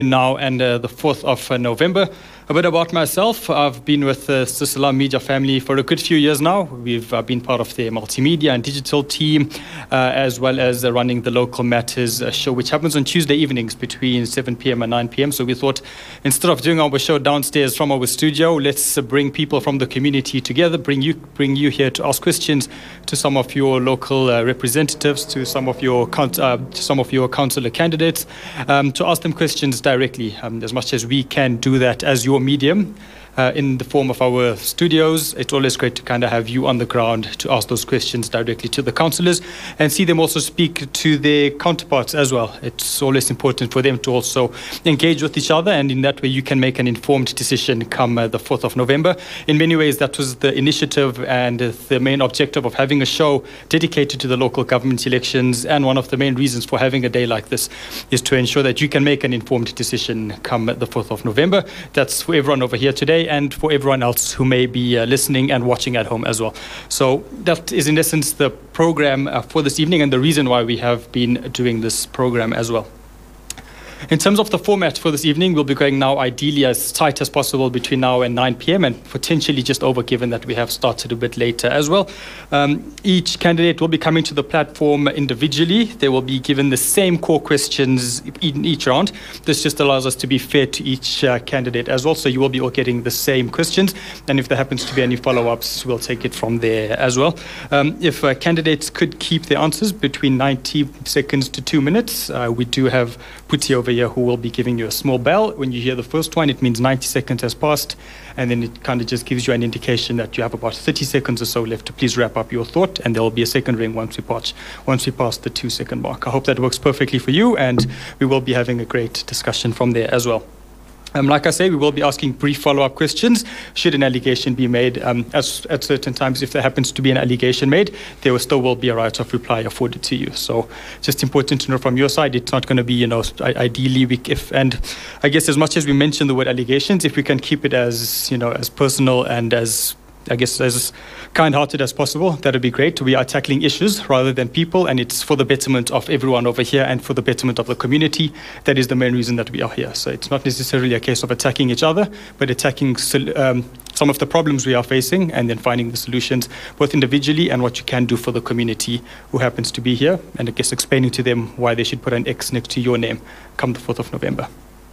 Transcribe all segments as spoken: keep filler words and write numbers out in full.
now and uh, the fourth of uh, November. A bit about myself. I've been with the Sisalam Media family for a good few years now. We've uh, been part of their multimedia and digital team, uh, as well as uh, running the Local Matters uh, show, which happens on Tuesday evenings between seven p.m. and nine p.m. So we thought, instead of doing our show downstairs from our studio, let's uh, bring people from the community together, bring you bring you here to ask questions to some of your local uh, representatives, to some of your uh, to some of your councillor candidates, um, to ask them questions directly, um, as much as we can do that as your medium uh, in the form of our studios. It's always great to kind of have you on the ground to ask those questions directly to the councillors and see them also speak to their counterparts as well. It's always important for them to also engage with each other, and in that way you can make an informed decision come uh, the fourth of November. In many ways, that was the initiative and uh, the main objective of having a show dedicated to the local government elections, and one of the main reasons for having a day like this is to ensure that you can make an informed decision come the fourth of November. That's for everyone over here today and for everyone else who may be uh, listening and watching at home as well. So that is in essence the program uh, for this evening and the reason why we have been doing this program as well. In terms of the format for this evening, we'll be going now ideally as tight as possible between now and nine p.m. and potentially just over, given that we have started a bit later as well. Um, each candidate will be coming to the platform individually. They will be given the same core questions in each round. This just allows us to be fair to each uh, candidate as well. So you will be all getting the same questions. And if there happens to be any follow-ups, we'll take it from there as well. Um, if uh, candidates could keep their answers between ninety seconds to two minutes, uh, we do have Puti over here who will be giving you a small bell. When you hear the first one, it means ninety seconds has passed, and then it kind of just gives you an indication that you have about thirty seconds or so left to please wrap up your thought, and there will be a second ring once we pass, once we pass the two second mark. I hope that works perfectly for you, and we will be having a great discussion from there as well. Um, like I say, we will be asking brief follow-up questions. Should an allegation be made, um, as, at certain times, if there happens to be an allegation made, there will still will be a right of reply afforded to you. So just important to know from your side, it's not going to be, you know, ideally, we, if, and I guess as much as we mention the word allegations, if we can keep it as, you know, as personal and as, I guess, as kind-hearted as possible, that would be great. We are tackling issues rather than people, and it's for the betterment of everyone over here and for the betterment of the community. That is the main reason that we are here. So it's not necessarily a case of attacking each other, but attacking um, some of the problems we are facing and then finding the solutions both individually and what you can do for the community who happens to be here, and I guess explaining to them why they should put an X next to your name come the fourth of November.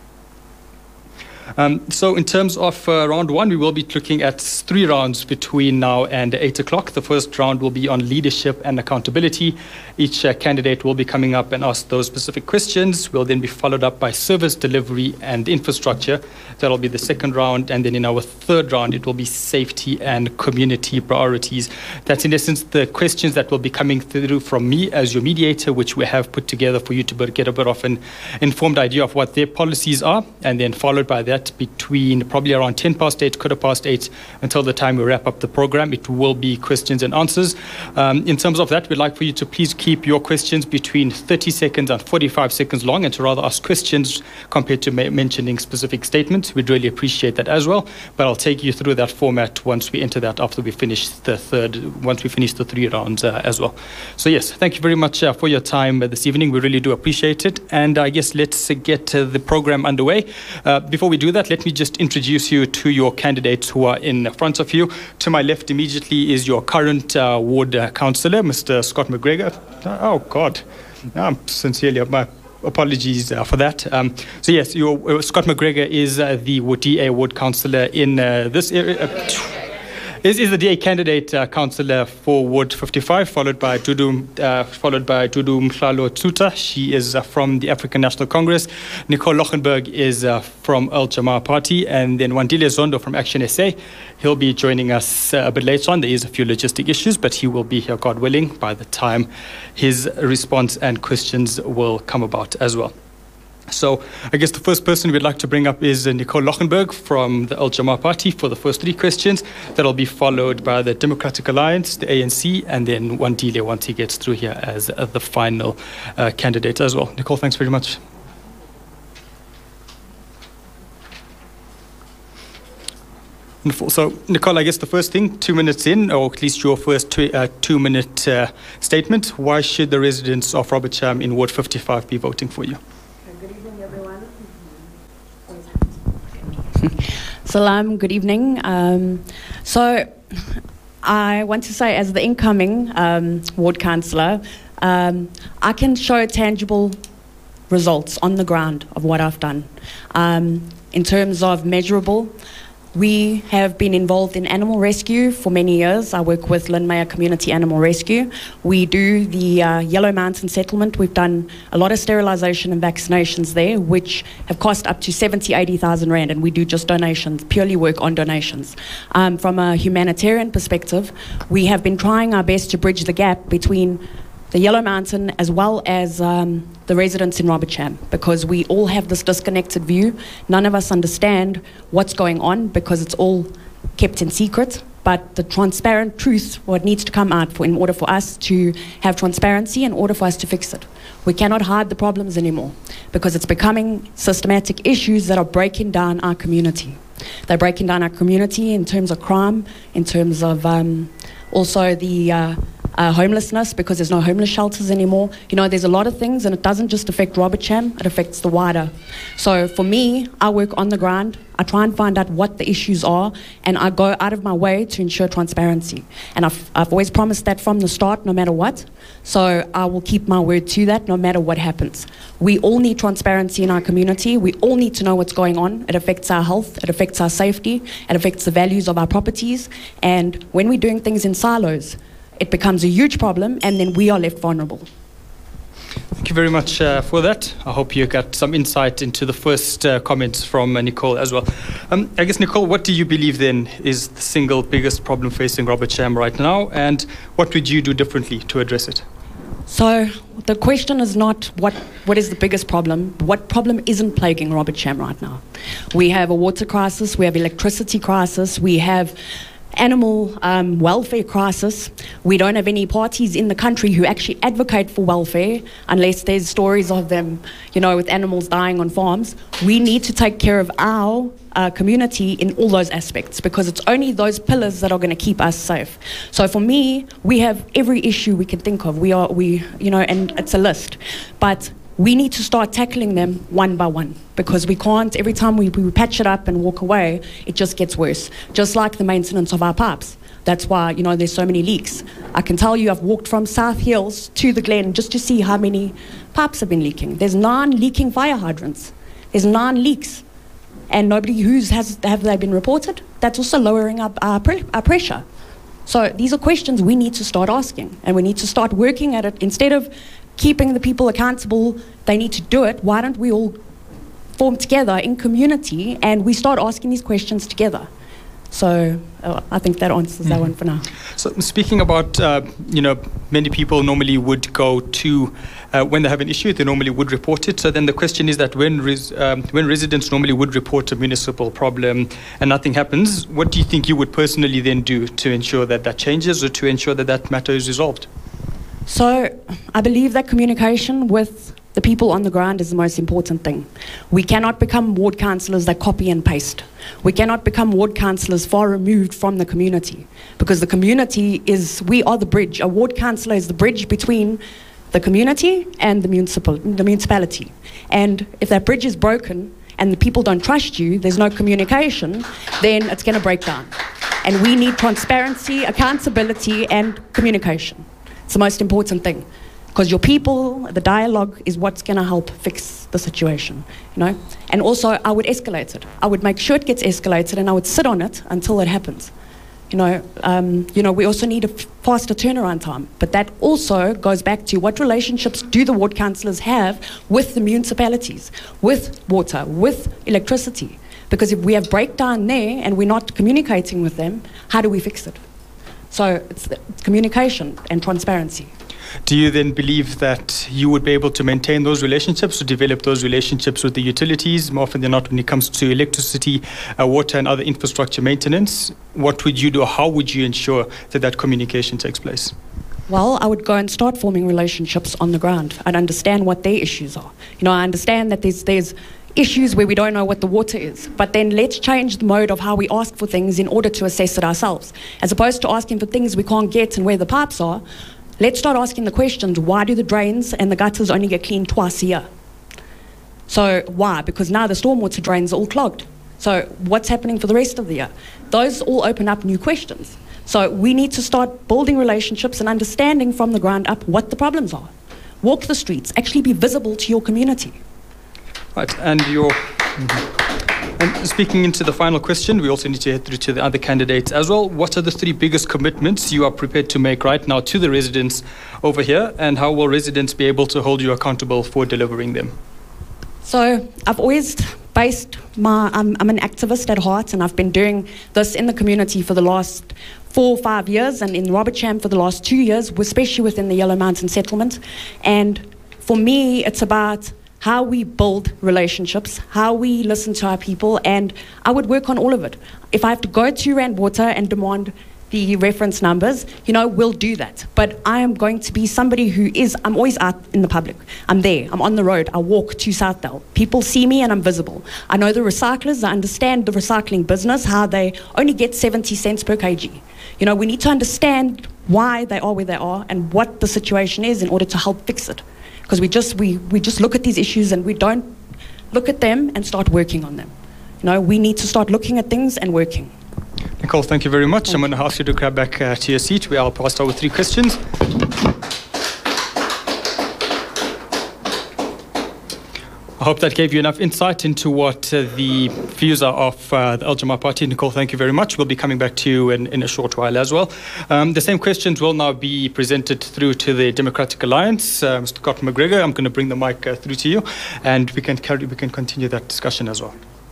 Um, so in terms of uh, round one, we will be looking at three rounds between now and eight o'clock. The first round will be on leadership and accountability. Each uh, candidate will be coming up and ask those specific questions. Will then be followed up by service delivery and infrastructure. That will be the second round. And then in our third round, it will be safety and community priorities. That's in essence the questions that will be coming through from me as your mediator, which we have put together for you to get a bit of an informed idea of what their policies are, and then followed by that between probably around ten past eight, quarter past eight, until the time we wrap up the program. It will be questions and answers. Um, in terms of that, we'd like for you to please keep your questions between thirty seconds and forty-five seconds long, and to rather ask questions compared to ma- mentioning specific statements. We'd really appreciate that as well. But I'll take you through that format once we enter that after we finish the third, once we finish the three rounds uh, as well. So yes, thank you very much uh, for your time uh, this evening. We really do appreciate it. And I guess let's uh, get uh, the program underway. Uh, before we do that, let me just introduce you to your candidates who are in front of you. To my left immediately is your current uh, ward uh, councillor, Mister Scott McGregor. Oh, God. I'm sincerely, my apologies uh, for that. Um, so, yes, your, uh, Scott McGregor is uh, the D A ward councillor in uh, this area. Uh, This is the D A candidate uh, councillor for Ward fifty-five, followed by Dudu, uh, followed by Dudu Mhlalo Tsuta. She is uh, from the African National Congress. Nicole Lochenberg is uh, from Al Jamaa Party, and then Wandile Zondo from Action S A. He'll be joining us uh, a bit later on. There is a few logistic issues, but he will be here, God willing, by the time his response and questions will come about as well. So I guess the first person we'd like to bring up is uh, Nicole Lochenberg from the Al Jamaa Party for the first three questions. That'll be followed by the Democratic Alliance, the A N C, and then Wandile once he gets through here as uh, the final uh, candidate as well. Nicole, thanks very much. Wonderful. So, Nicole, I guess the first thing, two minutes in, or at least your first two, uh, two-minute uh, statement, why should the residents of Robert Cham in Ward fifty-five be voting for you? Good evening, everyone. Salam, good evening. Um, so I want to say, as the incoming um, ward councillor, um, I can show tangible results on the ground of what I've done. Um, in terms of measurable, we have been involved in animal rescue for many years. I work with Lynmere Community Animal Rescue. We do the uh, Yellow Mountain settlement. We've done a lot of sterilisation and vaccinations there, which have cost up to seventy, eighty thousand rand, and we do just donations, purely work on donations. Um, from a humanitarian perspective, we have been trying our best to bridge the gap between the Yellow Mountain as well as um, the residents in Robertsham, because we all have this disconnected view. None of us understand what's going on because it's all kept in secret. But the transparent truth, what needs to come out for, in order for us to have transparency, in order for us to fix it. We cannot hide the problems anymore because it's becoming systematic issues that are breaking down our community. They're breaking down our community in terms of crime, in terms of um, also the uh, Uh, homelessness, because there's no homeless shelters anymore. You know, there's a lot of things, and it doesn't just affect Robertsham, it affects the wider. So for me, I work on the ground. I try and find out what the issues are, and I go out of my way to ensure transparency. And I've, I've always promised that from the start, no matter what. So I will keep my word to that, no matter what happens. We all need transparency in our community. We all need to know what's going on. It affects our health, it affects our safety, it affects the values of our properties. And when we're doing things in silos, it becomes a huge problem, and then we are left vulnerable. Thank you very much uh, for that. I hope you got some insight into the first uh, comments from uh, Nicole as well. Um, I guess, Nicole, what do you believe then is the single biggest problem facing Robertsham right now, and what would you do differently to address it? So the question is not what, what is the biggest problem, what problem isn't plaguing Robertsham right now. We have a water crisis, we have electricity crisis, we have animal um, welfare crisis. We don't have any parties in the country who actually advocate for welfare, unless there's stories of them, you know, with animals dying on farms. We need to take care of our uh, community in all those aspects, because it's only those pillars that are going to keep us safe. So for me, we have every issue we can think of. We are, we, you know, and it's a list. But we need to start tackling them one by one, because we can't, every time we, we patch it up and walk away, it just gets worse. Just like the maintenance of our pipes. That's why, you know, there's so many leaks. I can tell you I've walked from South Hills to the Glen just to see how many pipes have been leaking. There's nine leaking fire hydrants. There's nine leaks. And nobody who's has, have they been reported? That's also lowering up our, pre our pressure. So these are questions we need to start asking, and we need to start working at it. Instead of keeping the people accountable, they need to do it. Why don't we all form together in community and we start asking these questions together? So uh, I think that answers mm-hmm. that one for now. So speaking about, uh, you know, many people normally would go to, uh, when they have an issue, they normally would report it. So then the question is that when, res um, when residents normally would report a municipal problem and nothing happens, what do you think you would personally then do to ensure that that changes, or to ensure that that matter is resolved? So I believe that communication with the people on the ground is the most important thing. We cannot become ward councillors that copy and paste. We cannot become ward councillors far removed from the community, because the community is, we are the bridge. A ward councillor is the bridge between the community and the, municipal, the municipality. And if that bridge is broken and the people don't trust you, there's no communication, then it's going to break down. And we need transparency, accountability, and communication. It's the most important thing, because your people, the dialogue is what's going to help fix the situation, you know. And also, I would escalate it. I would make sure it gets escalated, and I would sit on it until it happens. You know, um, you know, we also need a faster turnaround time, but that also goes back to what relationships do the ward councillors have with the municipalities, with water, with electricity? Because if we have breakdown there and we're not communicating with them, how do we fix it? So it's communication and transparency. Do you then believe that you would be able to maintain those relationships, to develop those relationships with the utilities, more often than not when it comes to electricity, uh, water and other infrastructure maintenance? What would you do, or how would you ensure that that communication takes place? Well, I would go and start forming relationships on the ground. I'd understand what their issues are. You know, I understand that there's, there's issues where we don't know what the water is, but then let's change the mode of how we ask for things in order to assess it ourselves. As opposed to asking for things we can't get and where the pipes are, let's start asking the questions: why do the drains and the gutters only get cleaned twice a year? So why? Because now the stormwater drains are all clogged. So what's happening for the rest of the year? Those all open up new questions. So we need to start building relationships and understanding from the ground up what the problems are. Walk the streets, actually be visible to your community. Right, and your... And speaking into the final question, we also need to head through to the other candidates as well. What are the three biggest commitments you are prepared to make right now to the residents over here, and how will residents be able to hold you accountable for delivering them? So I've always based my, I'm, I'm an activist at heart, and I've been doing this in the community for the last four or five years, and in Robertsham for the last two years, especially within the Yellow Mountain settlement. And for me, it's about how we build relationships, how we listen to our people, and I would work on all of it. If I have to go to Rand Water and demand the reference numbers, you know, we'll do that. But I am going to be somebody who is, I'm always out in the public. I'm there, I'm on the road, I walk to Southdale. People see me and I'm visible. I know the recyclers, I understand the recycling business, how they only get seventy cents per kg. You know, we need to understand why they are where they are and what the situation is in order to help fix it. Because we just, we, we just look at these issues and we don't look at them and start working on them. You know, we need to start looking at things and working. Nicole, thank you very much. Thank I'm going to ask you to grab back uh, to your seat. We are passed over three questions. I hope that gave you enough insight into what uh, the views are of uh, the Al Jama-ah Party. Nicole, thank you very much. We'll be coming back to you in, in a short while as well. Um, the same questions will now be presented through to the Democratic Alliance. Uh, Mister Scott McGregor, I'm going to bring the mic uh, through to you, and we can carry, we can continue that discussion as well.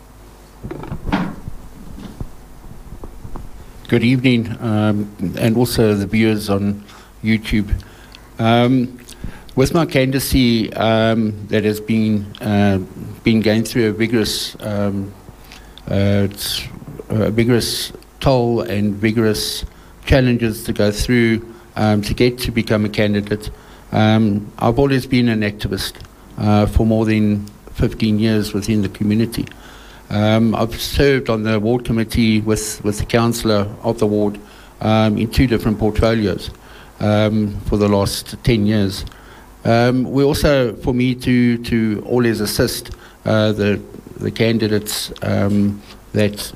Good evening, um, and also the viewers on YouTube. Um, with my candidacy, um, that has been uh, been going through a vigorous, um, uh, a vigorous toll and vigorous challenges to go through um, to get to become a candidate. Um, I've always been an activist uh, for more than fifteen years within the community. Um, I've served on the ward committee with, with the councillor of the ward um, in two different portfolios um, for the last ten years. Um, we also, for me to, to always assist uh, the, the candidates um, that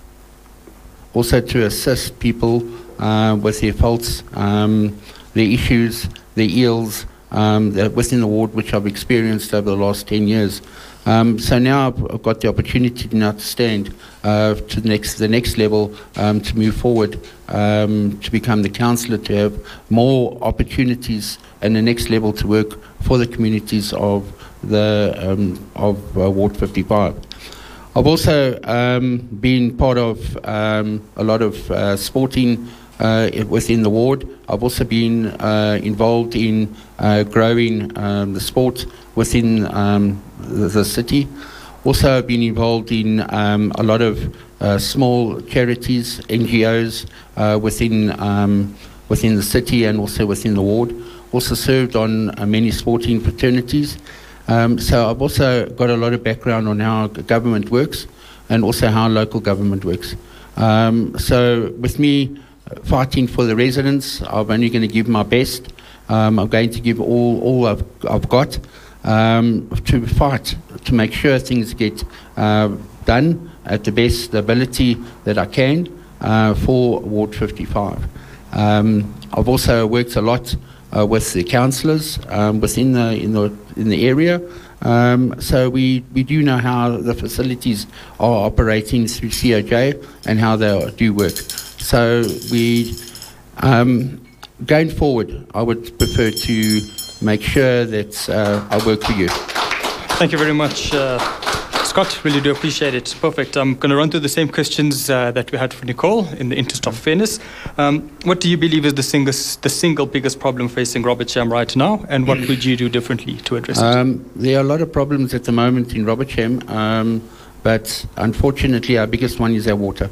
also to assist people uh, with their faults, um, their issues, their ills um, within the ward, which I've experienced over the last ten years. Um, so now I've, I've got the opportunity now to stand uh, to the next, the next level, um, to move forward, um, to become the councillor, to have more opportunities and the next level to work for the communities of the um, of uh, Ward fifty-five. I've also um, been part of um, a lot of uh, sporting uh, within the ward. I've also been uh, involved in uh, growing um, the sport within um, the, the city. Also been involved in um, a lot of uh, small charities, N G Os uh, within um, within the city and also within the ward. Also served on uh, many sporting fraternities. Um, so I've also got a lot of background on how government works and also how local government works. Um, so with me fighting for the residents, I'm only going to give my best. Um, I'm going to give all, all I've, I've got um, to fight to make sure things get uh, done at the best ability that I can uh, for Ward fifty-five. Um, I've also worked a lot uh, with the councillors um, within the in the in the area, um, so we we do know how the facilities are operating through C O J and how they do work. So we um, going forward, I would prefer to make sure that uh, I work for you. Thank you very much, uh, Scott. Really do appreciate it. Perfect. I'm going to run through the same questions uh, that we had for Nicole in the interest of fairness. Um, what do you believe is the single, the single biggest problem facing Robertsham right now, and what would you do differently to address um, it? There are a lot of problems at the moment in Robertsham, um, but unfortunately our biggest one is our water.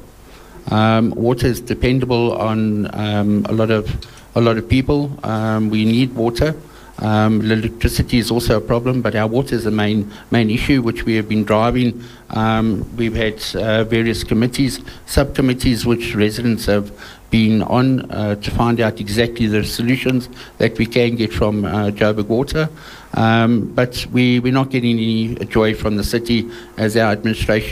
Um, water is dependable on um, a lot of a lot of people. Um, we need water. Um, electricity is also a problem, but our water is the main main issue which we have been driving. Um, we've had uh, various committees, subcommittees, which residents have been on uh, to find out exactly the solutions that we can get from uh, Joburg Water. Um, but we, we're not getting any joy from the city as our administration